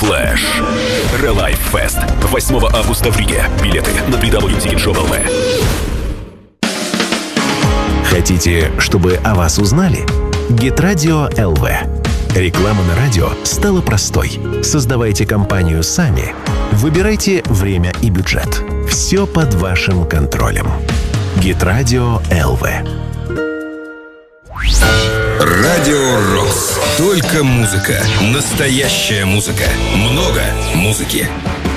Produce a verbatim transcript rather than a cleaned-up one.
Флэш. Релайф Фест. восьмого августа в Риге. Билеты на дабл ю дабл ю дабл ю точка шоу точка эл ви. Хотите, чтобы о вас узнали? Гит-радио эл ви. Реклама на радио стала простой. Создавайте компанию сами. Выбирайте время и бюджет. Все под вашим контролем. Гит-радио эл ви. Радио Рокс. Только музыка. Настоящая музыка. Много музыки.